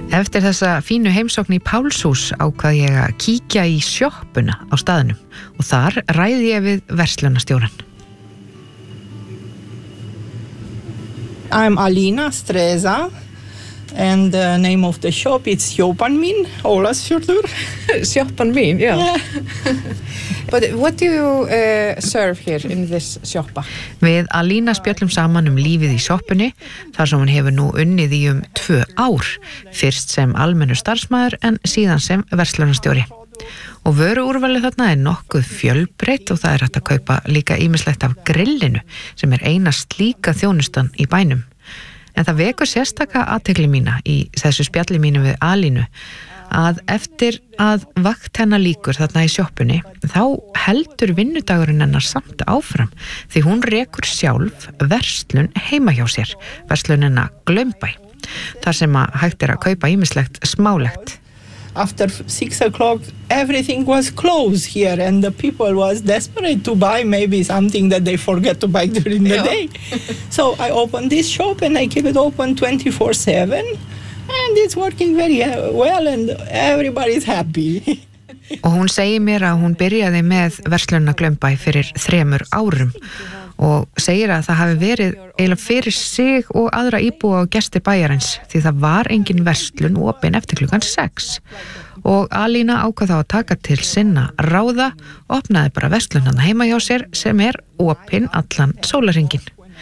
Eftir þessa fínu heimsókn í Pálshús ákvað ég að kíkja í sjoppuna á staðnum og þar ræði ég við verslunarstjóran. I'm Alina Streza and the name of the shop is Sjoppan mín, Ólafsfjörður. Sjoppan mín, yeah. But what do you serve here in this shoppa? Við Alína spjöllum saman lífið í sjoppunni þar sem hún hefur nú unnið í 2 ár, fyrst sem almennur starfsmaður en síðan sem verslunarstjóri. Og vöruúrvalið þarna nokkuð fjölbreytt og það hægt að kaupa líka ýmislegt af grillinu sem eina slíka þjónustan í bænum. En það vekur sérstaka athygli mína í þessu spjalli mínu við Alínu að eftir að vakt hennar lýkur þarna í sjoppunni þá heldur vinnudagurinn hennar samt áfram því hún rekur sjálf verslun heima hjá sér, verslunina Glaumbæ, þar sem hægt að kaupa ýmislegt smálegt. After 6 o'clock, everything was closed here and the people was desperate to buy maybe something that they forget to buy during the day. So I opened this shop and I keep it open 24/7 and it's working very well and everybody's happy. Og hún segir mér að hún byrjaði með verslunina Glaumbæ fyrir 3 árum og segir að það hafi verið eiginlega fyrir sig og aðra íbúa og gesti bæjarins því það var engin verslun opin eftir klukkan 6 og Alína ákvað þá að taka til sinna ráða, opnaði bara verslunina heima hjá sér sem opin allan sólarhringinn.